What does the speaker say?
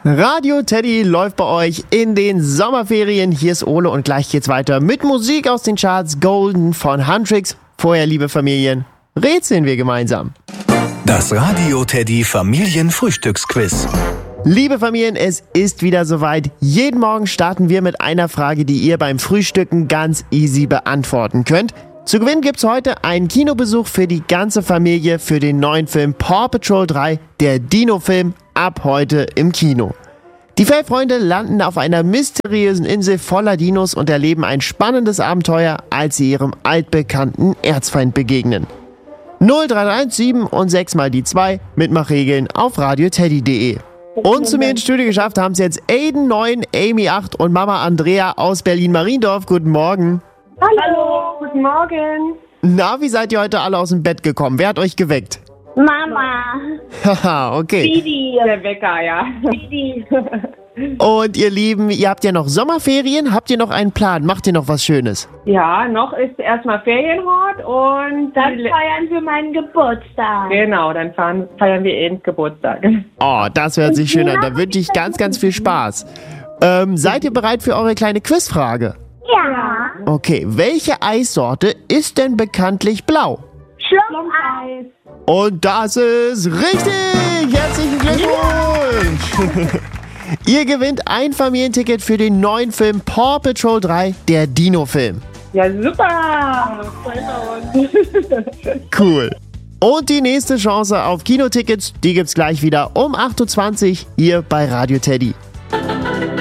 Radio Teddy läuft bei euch in den Sommerferien. Hier ist Ole und gleich geht's weiter mit Musik aus den Charts. Golden von Huntrix. Vorher, liebe Familien, rätseln wir gemeinsam. Das Radio Teddy Familienfrühstücksquiz. Liebe Familien, es ist wieder soweit. Jeden Morgen starten wir mit einer Frage, die ihr beim Frühstücken ganz easy beantworten könnt. Zu gewinnen gibt's heute einen Kinobesuch für die ganze Familie für den neuen Film Paw Patrol 3, der Dino-Film, ab heute im Kino. Die Fellfreunde landen auf einer mysteriösen Insel voller Dinos und erleben ein spannendes Abenteuer, als sie ihrem altbekannten Erzfeind begegnen. 0317 und 6 mal die 2, Mitmachregeln auf radioteddy.de. Und zu mir ins Studio geschafft haben es jetzt Aiden 9, Amy 8 und Mama Andrea aus Berlin-Mariendorf. Guten Morgen. Hallo, guten Morgen. Na, wie seid ihr heute alle aus dem Bett gekommen? Wer hat euch geweckt? Mama. Haha, okay. Didi. Der Wecker, ja. Didi. Und ihr Lieben, ihr habt ja noch Sommerferien. Habt ihr noch einen Plan? Macht ihr noch was Schönes? Ja, noch ist erstmal Ferienhort und dann feiern wir meinen Geburtstag. Genau, dann feiern wir eben Geburtstag. Oh, das hört sich schön an. Da wünsche ich ganz, ganz viel Spaß. Seid ihr bereit für eure kleine Quizfrage? Ja. Okay, welche Eissorte ist denn bekanntlich blau? Schlumpfeis. Und das ist richtig! Herzlichen Glückwunsch! Ihr gewinnt ein Familienticket für den neuen Film Paw Patrol 3, der Dino-Film. Ja, super! Cool. Und die nächste Chance auf Kinotickets, die gibt's gleich wieder um 8.20 Uhr hier bei Radio Teddy.